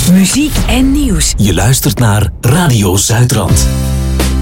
Muziek en nieuws. Je luistert naar Radio Zuidrand.